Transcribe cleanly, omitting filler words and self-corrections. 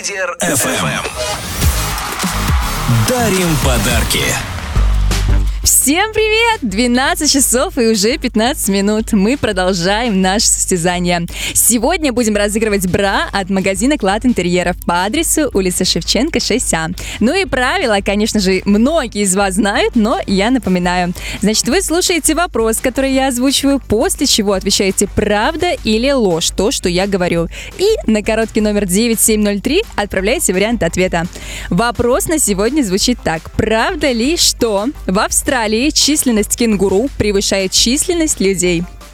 Лидер FM. Дарим подарки. Всем привет! 12 часов и уже 15 минут. Мы продолжаем наше состязание. Сегодня будем разыгрывать бра от магазина «Клад интерьеров» по адресу улица Шевченко, 6А. Ну и правила, конечно же, многие из вас знают, но я напоминаю. Значит, вы слушаете вопрос, который я озвучиваю, после чего отвечаете «правда» или «ложь», то, что я говорю. И на короткий номер 9703 отправляете вариант ответа. Вопрос на сегодня звучит так. Правда ли, что в Австралии численность кенгуру превышает численность людей?